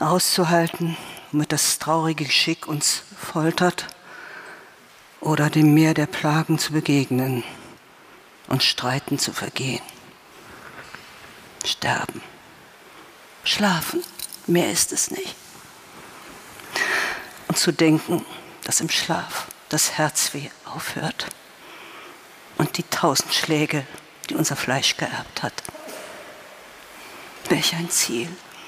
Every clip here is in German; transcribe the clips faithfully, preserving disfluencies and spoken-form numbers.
auszuhalten, womit das traurige Geschick uns foltert, oder dem Meer der Plagen zu begegnen und streiten zu vergehen. Sterben. Schlafen. Mehr ist es nicht. Und zu denken, dass im Schlaf das Herzweh aufhört und die tausend Schläge, die unser Fleisch geerbt hat. Welch ein Ziel.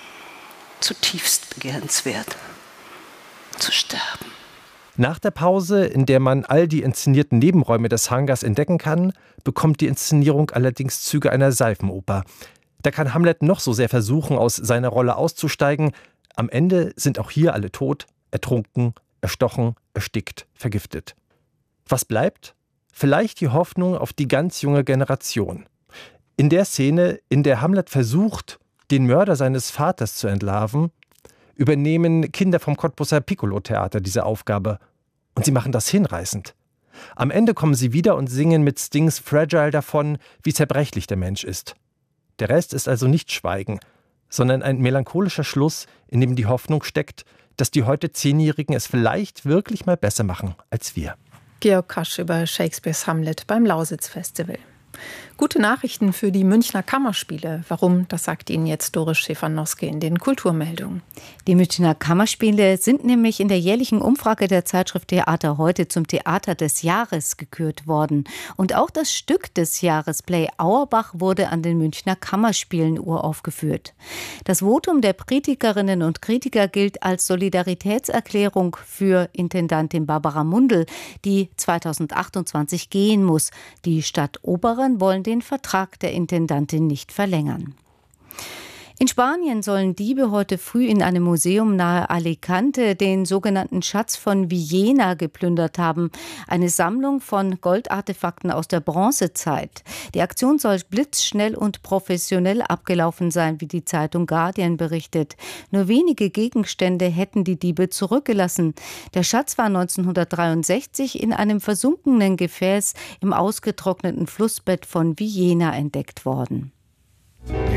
Zutiefst begehrenswert. Zu sterben. Nach der Pause, in der man all die inszenierten Nebenräume des Hangars entdecken kann, bekommt die Inszenierung allerdings Züge einer Seifenoper. Da kann Hamlet noch so sehr versuchen, aus seiner Rolle auszusteigen. Am Ende sind auch hier alle tot, ertrunken, erstochen, erstickt, vergiftet. Was bleibt? Vielleicht die Hoffnung auf die ganz junge Generation. In der Szene, in der Hamlet versucht, den Mörder seines Vaters zu entlarven, übernehmen Kinder vom Cottbuser Piccolo-Theater diese Aufgabe. Und sie machen das hinreißend. Am Ende kommen sie wieder und singen mit Stings Fragile davon, wie zerbrechlich der Mensch ist. Der Rest ist also nicht Schweigen, sondern ein melancholischer Schluss, in dem die Hoffnung steckt, dass die heute Zehnjährigen es vielleicht wirklich mal besser machen als wir. Georg Kasch über Shakespeares Hamlet beim Lausitz-Festival. Gute Nachrichten für die Münchner Kammerspiele. Warum? Das sagt Ihnen jetzt Doris Schäfer-Noske in den Kulturmeldungen. Die Münchner Kammerspiele sind nämlich in der jährlichen Umfrage der Zeitschrift Theater heute zum Theater des Jahres gekürt worden. Und auch das Stück des Jahres, Play Auerbach, wurde an den Münchner Kammerspielen uraufgeführt. Das Votum der Kritikerinnen und Kritiker gilt als Solidaritätserklärung für Intendantin Barbara Mundl, die zweitausendachtundzwanzig gehen muss. Die Stadt Oberen wollen den Vertrag der Intendantin nicht verlängern. In Spanien sollen Diebe heute früh in einem Museum nahe Alicante den sogenannten Schatz von Villena geplündert haben. Eine Sammlung von Goldartefakten aus der Bronzezeit. Die Aktion soll blitzschnell und professionell abgelaufen sein, wie die Zeitung Guardian berichtet. Nur wenige Gegenstände hätten die Diebe zurückgelassen. Der Schatz war neunzehnhundertdreiundsechzig in einem versunkenen Gefäß im ausgetrockneten Flussbett von Villena entdeckt worden.